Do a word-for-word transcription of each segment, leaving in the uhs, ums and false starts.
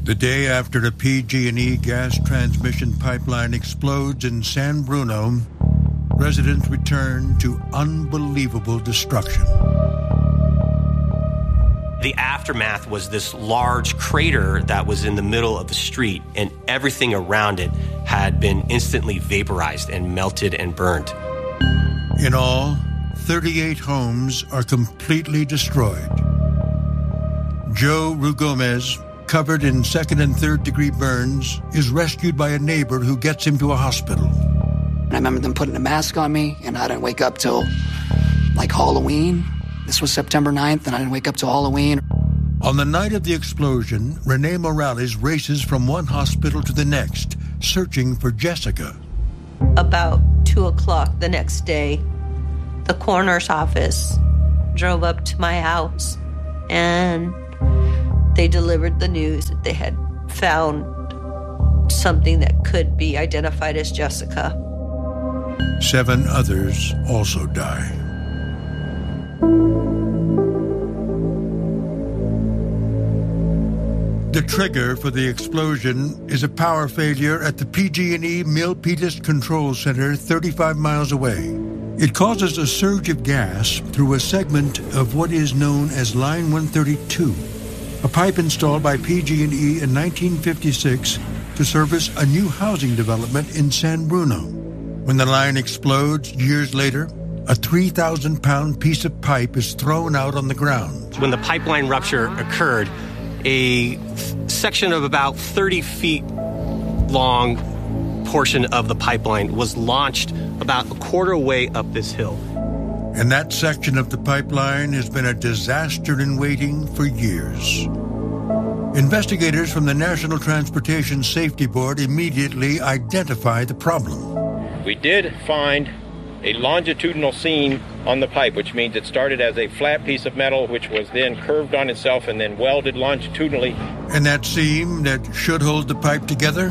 The day after a P G and E gas transmission pipeline explodes in San Bruno, residents return to unbelievable destruction. The aftermath was this large crater that was in the middle of the street, and everything around it had been instantly vaporized and melted and burned. In all, thirty-eight homes are completely destroyed. Joe Rugomez, covered in second and third degree burns, is rescued by a neighbor who gets him to a hospital. I remember them putting a mask on me, and I didn't wake up till like Halloween. This was September ninth, and I didn't wake up till Halloween. On the night of the explosion, Renee Morales races from one hospital to the next, searching for Jessica. About two o'clock the next day, the coroner's office drove up to my house, and they delivered the news that they had found something that could be identified as Jessica. Seven others also die. The trigger for the explosion is a power failure at the P G and E Milpitas Control Center thirty-five miles away. It causes a surge of gas through a segment of what is known as Line one thirty-two, a pipe installed by P G and E in nineteen fifty-six to service a new housing development in San Bruno. When the line explodes years later, a three thousand pound piece of pipe is thrown out on the ground. When the pipeline rupture occurred, a section of about thirty feet long portion of the pipeline was launched about a quarter way up this hill. And that section of the pipeline has been a disaster in waiting for years. Investigators from the National Transportation Safety Board immediately identified the problem. We did find a longitudinal seam on the pipe, which means it started as a flat piece of metal, which was then curved on itself and then welded longitudinally. And that seam that should hold the pipe together,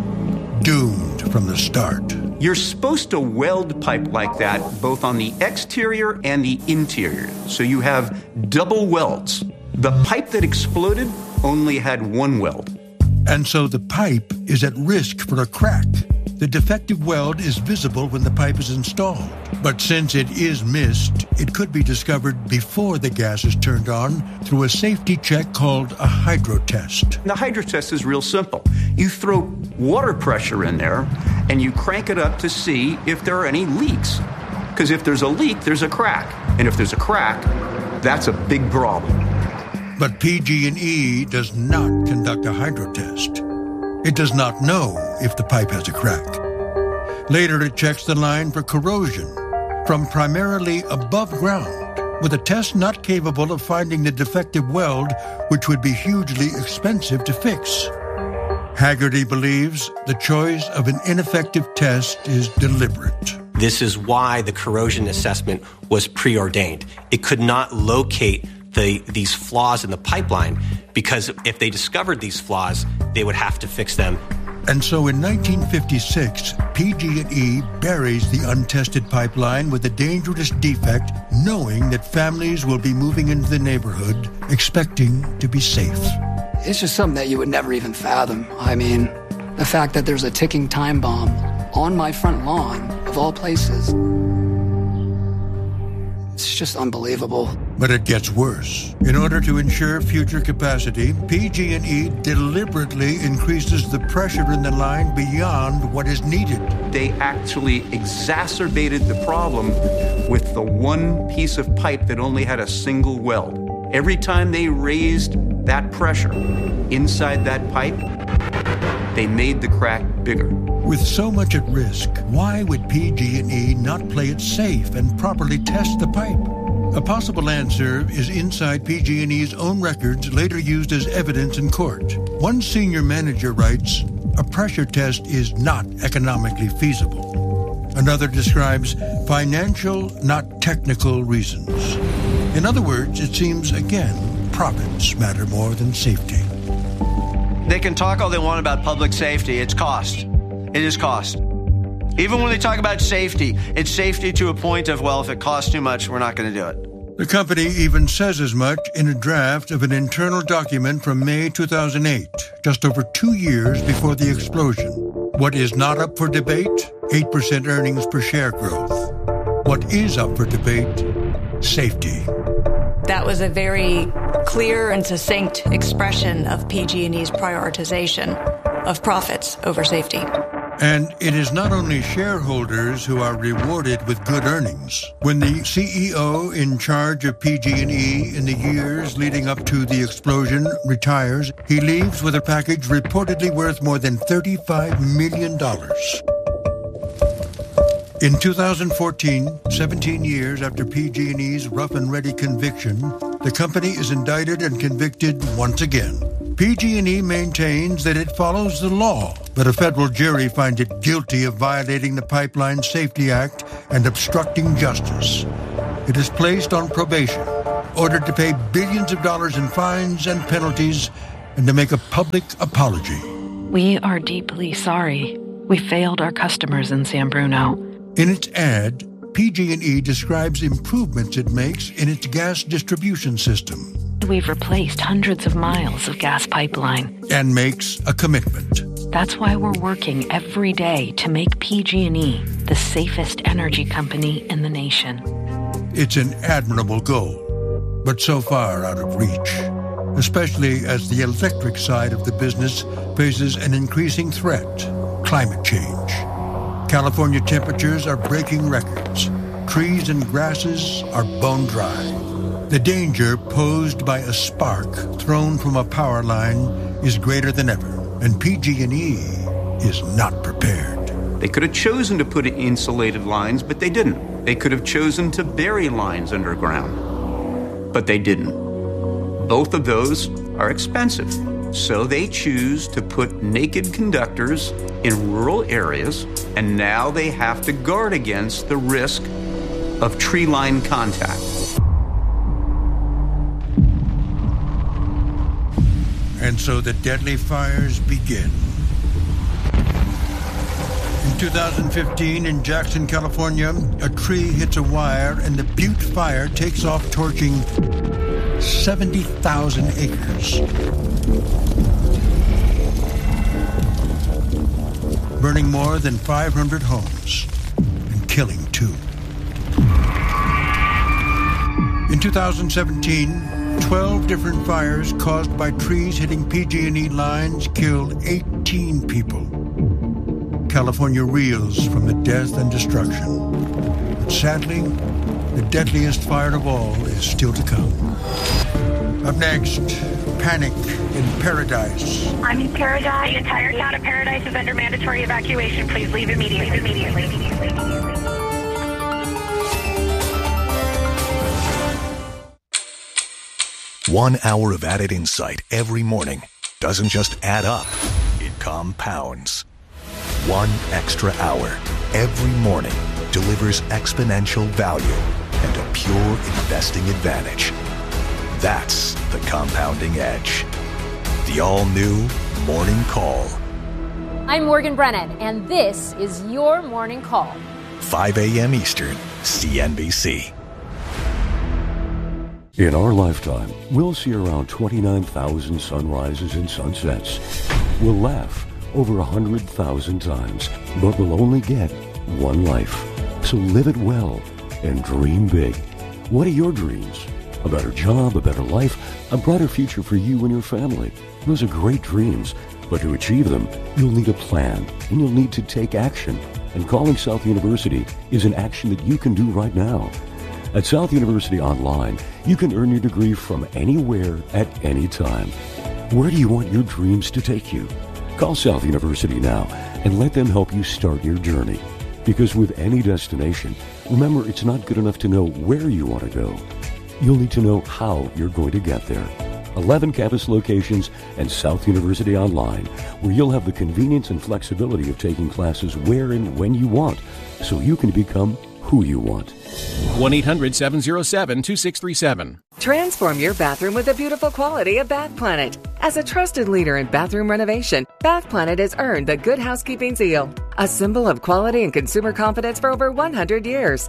doomed from the start. You're supposed to weld pipe like that both on the exterior and the interior, so you have double welds. The pipe that exploded only had one weld. And so the pipe is at risk for a crack. The defective weld is visible when the pipe is installed. But since it is missed, it could be discovered before the gas is turned on through a safety check called a hydro test. The hydro test is real simple. You throw water pressure in there, and you crank it up to see if there are any leaks. Because if there's a leak, there's a crack. And if there's a crack, that's a big problem. But P G and E does not conduct a hydro test. It does not know if the pipe has a crack. Later, it checks the line for corrosion from primarily above ground, with a test not capable of finding the defective weld, which would be hugely expensive to fix. Haggerty believes the choice of an ineffective test is deliberate. This is why the corrosion assessment was preordained. It could not locate the, these flaws in the pipeline, because if they discovered these flaws, they would have to fix them. And so in nineteen fifty-six, P G and E buries the untested pipeline with a dangerous defect, knowing that families will be moving into the neighborhood expecting to be safe. It's just something that you would never even fathom. I mean, the fact that there's a ticking time bomb on my front lawn, of all places, it's just unbelievable. But it gets worse. In order to ensure future capacity, P G and E deliberately increases the pressure in the line beyond what is needed. They actually exacerbated the problem with the one piece of pipe that only had a single weld. Every time they raised that pressure inside that pipe, they made the crack bigger. With so much at risk, why would P G and E not play it safe and properly test the pipe? A possible answer is inside P G and E's own records, later used as evidence in court. One senior manager writes, a pressure test is not economically feasible. Another describes financial, not technical reasons. In other words, it seems, again, profits matter more than safety. They can talk all they want about public safety. It's cost. It is cost. Even when they talk about safety, it's safety to a point of, well, if it costs too much, we're not going to do it. The company even says as much in a draft of an internal document from May two thousand eight, just over two years before the explosion. What is not up for debate? eight percent earnings per share growth. What is up for debate? Safety. That was a very clear and succinct expression of P G and E's prioritization of profits over safety. And it is not only shareholders who are rewarded with good earnings. When the C E O in charge of P G and E in the years leading up to the explosion retires, he leaves with a package reportedly worth more than thirty-five million dollars. In two thousand fourteen, seventeen years after P G and E's rough and ready conviction, the company is indicted and convicted once again. P G and E maintains that it follows the law, but a federal jury finds it guilty of violating the Pipeline Safety Act and obstructing justice. It is placed on probation, ordered to pay billions of dollars in fines and penalties, and to make a public apology. We are deeply sorry. We failed our customers in San Bruno. In its ad, P G and E describes improvements it makes in its gas distribution system. We've replaced hundreds of miles of gas pipeline. And makes a commitment. That's why we're working every day to make P G and E the safest energy company in the nation. It's an admirable goal, but so far out of reach, especially as the electric side of the business faces an increasing threat, climate change. California temperatures are breaking records. Trees and grasses are bone dry. The danger posed by a spark thrown from a power line is greater than ever, and P G and E is not prepared. They could have chosen to put in insulated lines, but they didn't. They could have chosen to bury lines underground, but they didn't. Both of those are expensive, so they choose to put naked conductors in rural areas, and now they have to guard against the risk of tree line contact. And so the deadly fires begin. In two thousand fifteen, in Jackson, California, a tree hits a wire and the Butte Fire takes off, torching seventy thousand acres. Burning more than five hundred homes and killing two. In two thousand seventeen, twelve different fires caused by trees hitting P G and E lines killed eighteen people. California reels from the death and destruction. But sadly, the deadliest fire of all is still to come. Up next, panic in Paradise. I'm in Paradise. The entire town of Paradise is under mandatory evacuation. Please leave immediately. Immediately. One hour of added insight every morning doesn't just add up, it compounds. One extra hour every morning delivers exponential value and a pure investing advantage. That's the compounding edge. The all-new Morning Call. I'm Morgan Brennan, and this is your Morning Call. five a.m. Eastern, C N B C. In our lifetime, we'll see around twenty-nine thousand sunrises and sunsets. We'll laugh over one hundred thousand times, but we'll only get one life. So live it well and dream big. What are your dreams? A better job, a better life, a brighter future for you and your family. Those are great dreams, but to achieve them, you'll need a plan, and you'll need to take action. And calling South University is an action that you can do right now. At South University Online, you can earn your degree from anywhere at any time. Where do you want your dreams to take you? Call South University now and let them help you start your journey. Because with any destination, remember, it's not good enough to know where you want to go. You'll need to know how you're going to get there. eleven campus locations and South University Online, where you'll have the convenience and flexibility of taking classes where and when you want, so you can become who you want. one eight hundred seven oh seven two six three seven. Transform your bathroom with the beautiful quality of Bath Planet. As a trusted leader in bathroom renovation, Bath Planet has earned the Good Housekeeping seal, a symbol of quality and consumer confidence for over one hundred years.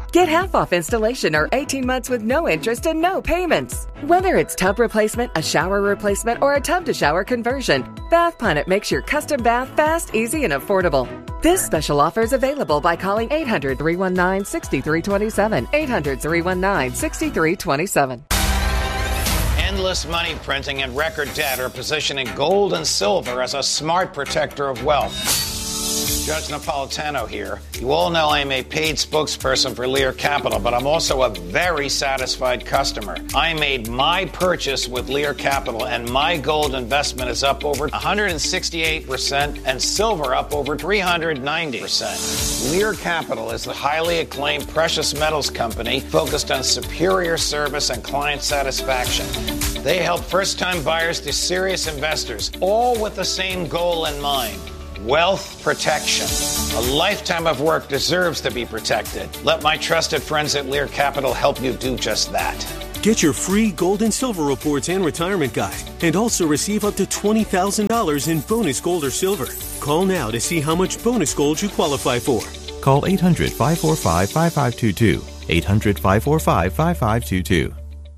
Get half off installation or eighteen months with no interest and no payments. Whether it's tub replacement, a shower replacement, or a tub-to-shower conversion, Bath Planet makes your custom bath fast, easy, and affordable. This special offer is available by calling eight hundred, three one nine, six three two seven, eight hundred, three one nine, six three two seven. Endless money printing and record debt are positioning gold and silver as a smart protector of wealth. Judge Napolitano here. You all know I'm a paid spokesperson for Lear Capital, but I'm also a very satisfied customer. I made my purchase with Lear Capital, and my gold investment is up over one hundred sixty-eight percent and silver up over three hundred ninety percent. Lear Capital is the highly acclaimed precious metals company focused on superior service and client satisfaction. They help first-time buyers to serious investors, all with the same goal in mind. Wealth protection. A lifetime of work deserves to be protected. Let my trusted friends at Lear Capital help you do just that. Get your free gold and silver reports and retirement guide, and also receive up to twenty thousand dollars in bonus gold or silver. Call now to see how much bonus gold you qualify for. Call eight hundred, five four five, five five two two. eight hundred, five four five, five five two two.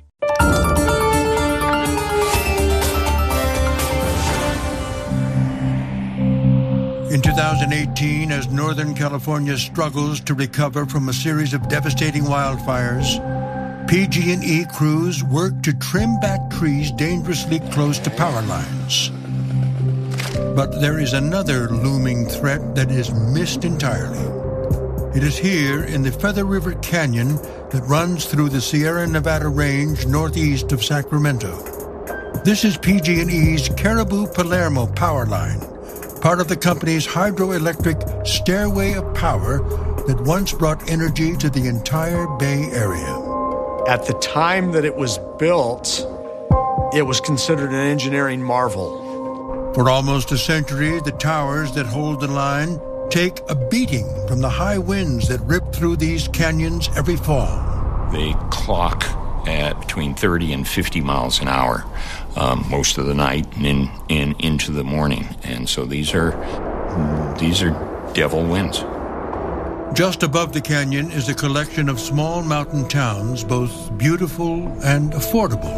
In two thousand eighteen, as Northern California struggles to recover from a series of devastating wildfires, P G and E crews work to trim back trees dangerously close to power lines. But there is another looming threat that is missed entirely. It is here in the Feather River Canyon that runs through the Sierra Nevada range northeast of Sacramento. This is P G and E's Caribou Palermo power line, part of the company's hydroelectric Stairway of Power that once brought energy to the entire Bay Area. At the time that it was built, it was considered an engineering marvel. For almost a century, the towers that hold the line take a beating from the high winds that rip through these canyons every fall. They clock at between thirty and fifty miles an hour um, most of the night and in, in, into the morning. And so these are these are devil winds. Just above the canyon is a collection of small mountain towns, both beautiful and affordable.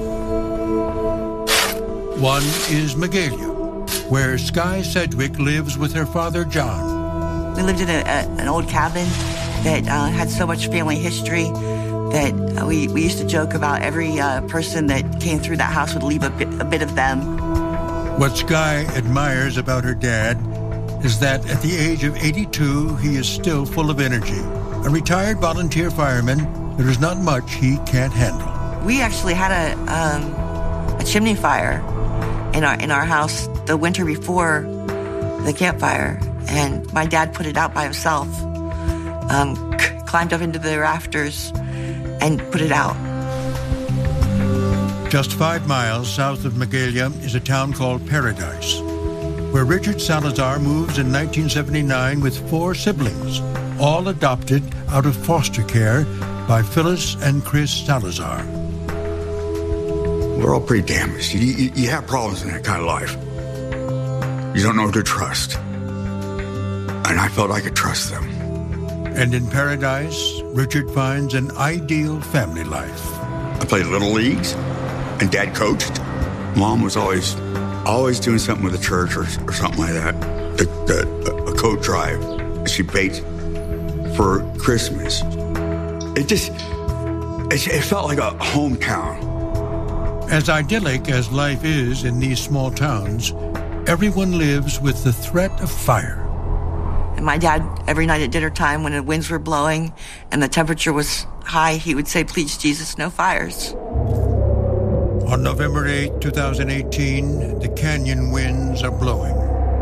One is Magalia, where Sky Sedgwick lives with her father, John. We lived in a, a, an old cabin that uh, had so much family history that uh, we, we used to joke about every uh, person that came through that house would leave a bit, a bit of them. What Sky admires about her dad is that at the age of eighty-two, he is still full of energy. A retired volunteer fireman, there is not much he can't handle. We actually had a um, a chimney fire in our in our house the winter before the campfire, and my dad put it out by himself, um, c- climbed up into the rafters, and put it out. Just five miles south of Magalia is a town called Paradise, where Richard Salazar moves in nineteen seventy-nine with four siblings, all adopted out of foster care by Phyllis and Chris Salazar. We're all pretty damaged. You, you, you have problems in that kind of life. You don't know who to trust. And I felt I could trust them. And in Paradise, Richard finds an ideal family life. I played little leagues, and Dad coached. Mom was always always doing something with the church or, or something like that. The, the, a coat drive. She baked for Christmas. It just, it, it felt like a hometown. As idyllic as life is in these small towns, everyone lives with the threat of fire. And my dad, every night at dinner time when the winds were blowing and the temperature was high, he would say, "Please, Jesus, no fires." On November eighth, twenty eighteen, the canyon winds are blowing.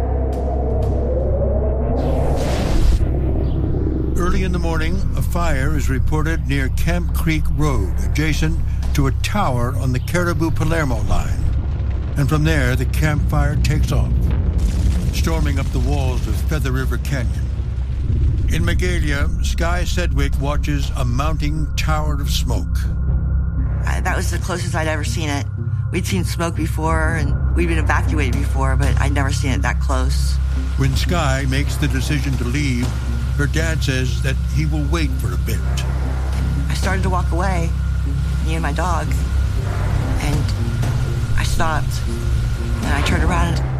Early in the morning, a fire is reported near Camp Creek Road, adjacent to a tower on the Caribou Palermo line. And from there, the campfire takes off, storming up the walls of Feather River Canyon. In Magalia, Sky Sedgwick watches a mounting tower of smoke. Uh, that was the closest I'd ever seen it. We'd seen smoke before, and we'd been evacuated before, but I'd never seen it that close. When Sky makes the decision to leave, her dad says that he will wait for a bit. I started to walk away, me and my dog, and I stopped, and I turned around and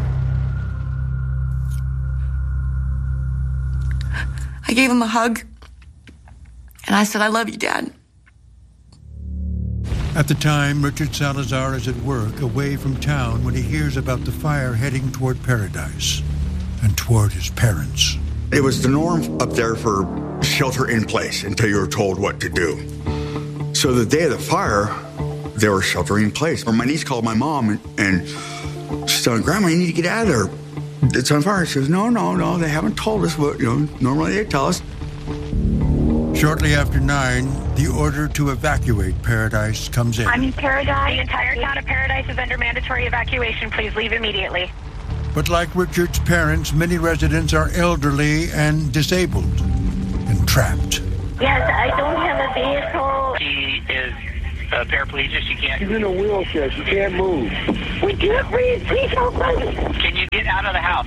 I gave him a hug, and I said, I love you, Dad. At the time, Richard Salazar is at work away from town when he hears about the fire heading toward Paradise and toward his parents. It was the norm up there for shelter in place until you were told what to do. So the day of the fire, they were sheltering in place. Or my niece called my mom and, and she's telling Grandma, you need to get out of there. It's on fire. She goes, no, no, no, they haven't told us what, you know, normally they tell us. Shortly after nine, the order to evacuate Paradise comes in. I'm in Paradise. The entire town of Paradise is under mandatory evacuation. Please leave immediately. But like Richard's parents, many residents are elderly and disabled and trapped. Yes, I don't have a vehicle. She is uh, paraplegic. She can't. She's in a wheelchair. She can't move. We can't breathe. Please help us. Can you get out of the house?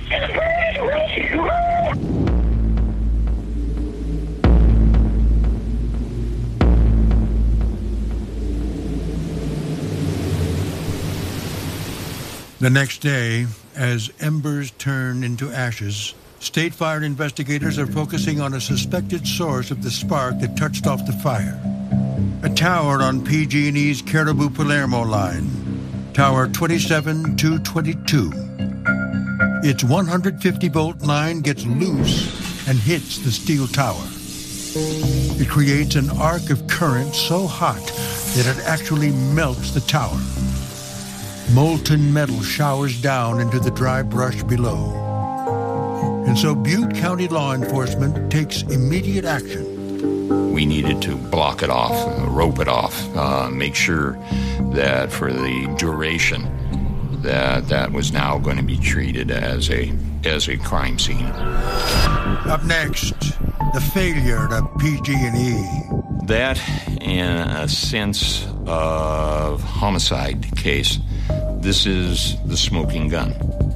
The next day, as embers turn into ashes, state fire investigators are focusing on a suspected source of the spark that touched off the fire. A tower on P G and E's Caribou Palermo line, Tower twenty-seven two twenty-two. Its one hundred fifty volt line gets loose and hits the steel tower. It creates an arc of current so hot that it actually melts the tower. Molten metal showers down into the dry brush below. And so Butte County law enforcement takes immediate action. We needed to block it off, rope it off, uh, make sure that for the duration that that was now going to be treated as a as a crime scene. Up next, the failure of P G and E. That, in a sense of homicide case, this is the smoking gun.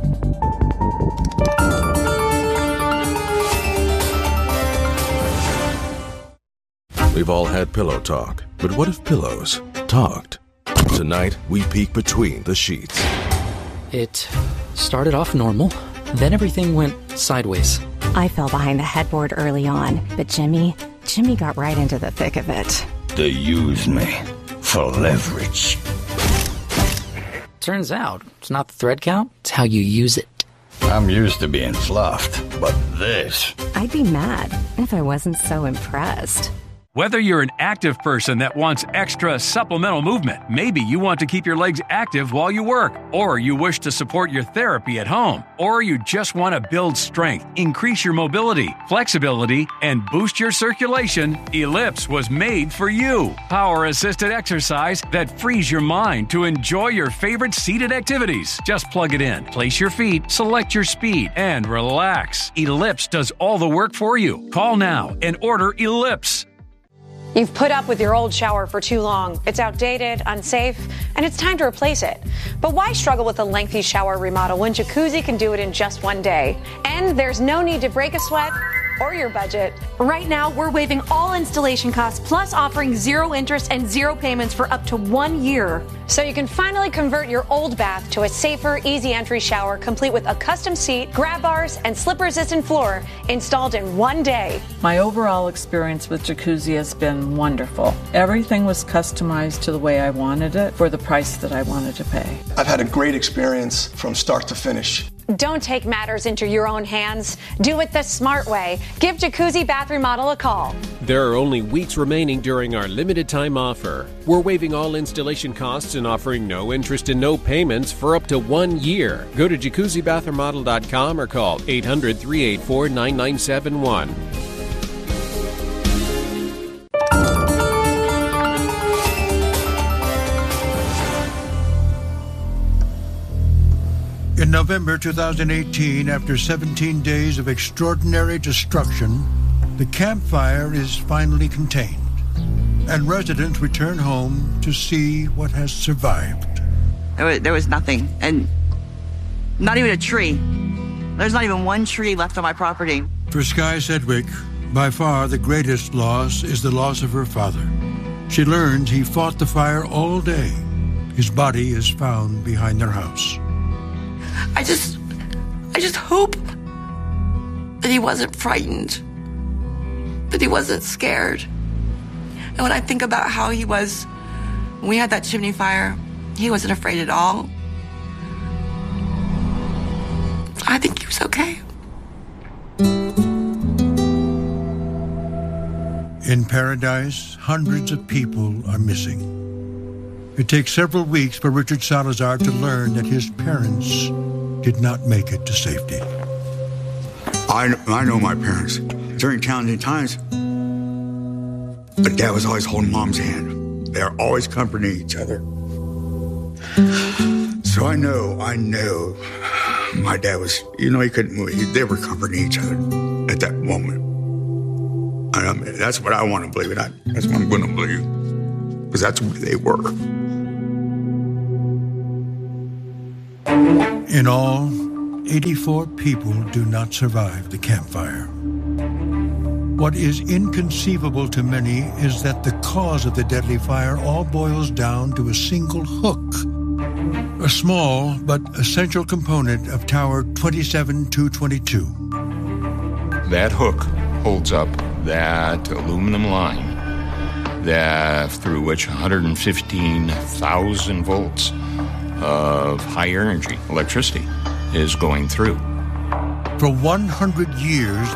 We've all had pillow talk, but what if pillows talked? Tonight, we peek between the sheets. It started off normal, then everything went sideways. I fell behind the headboard early on, but Jimmy, Jimmy got right into the thick of it. They use me for leverage. Turns out, it's not the thread count, it's how you use it. I'm used to being fluffed, but this... I'd be mad if I wasn't so impressed. Whether you're an active person that wants extra supplemental movement, maybe you want to keep your legs active while you work, or you wish to support your therapy at home, or you just want to build strength, increase your mobility, flexibility, and boost your circulation, Ellipse was made for you. Power-assisted exercise that frees your mind to enjoy your favorite seated activities. Just plug it in, place your feet, select your speed, and relax. Ellipse does all the work for you. Call now and order Ellipse. You've put up with your old shower for too long. It's outdated, unsafe, and it's time to replace it. But why struggle with a lengthy shower remodel when Jacuzzi can do it in just one day? And there's no need to break a sweat or your budget. Right now, we're waiving all installation costs, plus offering zero interest and zero payments for up to one year. So you can finally convert your old bath to a safer, easy entry shower, complete with a custom seat, grab bars, and slip-resistant floor installed in one day. My overall experience with Jacuzzi has been wonderful. Everything was customized to the way I wanted it for the price that I wanted to pay. I've had a great experience from start to finish. Don't take matters into your own hands. Do it the smart way. Give Jacuzzi Bath Remodel a call. There are only weeks remaining during our limited time offer. We're waiving all installation costs and offering no interest and no payments for up to one year. Go to jacuzzi bath remodel dot com or call eight hundred, three eight four, nine nine seven one. In November two thousand eighteen, after seventeen days of extraordinary destruction, the campfire is finally contained, and residents return home to see what has survived. There was, there was nothing, and not even a tree. There's not even one tree left on my property. For Sky Sedgwick, by far the greatest loss is the loss of her father. She learns he fought the fire all day. His body is found behind their house. I just, I just hope that he wasn't frightened, that he wasn't scared. And when I think about how he was when we had that chimney fire, he wasn't afraid at all. I think he was okay. In Paradise, hundreds of people are missing. It takes several weeks for Richard Salazar to learn that his parents did not make it to safety. I, I know my parents. During challenging times, but Dad was always holding Mom's hand. They are always comforting each other. So I know, I know my dad was, you know, he couldn't move. He, they were comforting each other at that moment. And I mean, that's what I want to believe. And I, that's what I'm going to believe. Because that's who they were. In all, eighty-four people do not survive the campfire. What is inconceivable to many is that the cause of the deadly fire all boils down to a single hook, a small but essential component of Tower twenty-seven two twenty-two. That hook holds up that aluminum line that through which one hundred fifteen thousand volts of high energy electricity is going through. For one hundred years,